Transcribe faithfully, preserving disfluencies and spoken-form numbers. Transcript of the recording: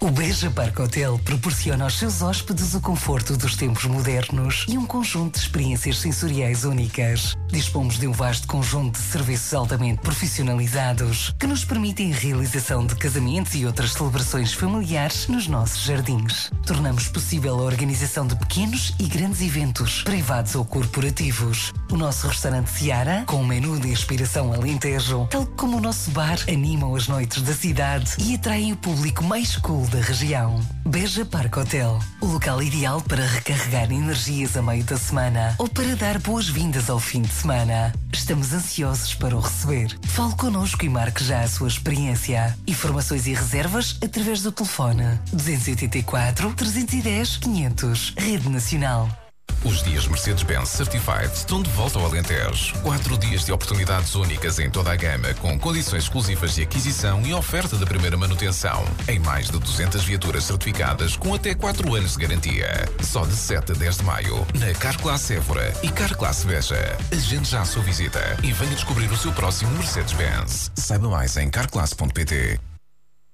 O Beja Park Hotel proporciona aos seus hóspedes o conforto dos tempos modernos e um conjunto de experiências sensoriais únicas. Dispomos de um vasto conjunto de serviços altamente profissionalizados que nos permitem a realização de casamentos e outras celebrações familiares nos nossos jardins. Tornamos possível a organização de pequenos e grandes eventos, privados ou corporativos. O nosso restaurante Seara, com um menu de inspiração alentejo, tal como o nosso bar, animam as noites da cidade e atraem o público mais cool da região. Beja Park Hotel, o local ideal para recarregar energias a meio da semana ou para dar boas-vindas ao fim de semana. Estamos ansiosos para o receber. Fale connosco e marque já a sua experiência. Informações e reservas através do telefone dois oito quatro, três um zero, quinhentos. Rede Nacional. Os dias Mercedes-Benz Certified estão de volta ao Alentejo. Quatro dias de oportunidades únicas em toda a gama, com condições exclusivas de aquisição e oferta da primeira manutenção. Em mais de duzentas viaturas certificadas com até quatro anos de garantia. Só de sete a dez de maio, na Carclass Évora e Carclass Beja. Agende já a sua visita e venha descobrir o seu próximo Mercedes-Benz. Saiba mais em carclass ponto pt.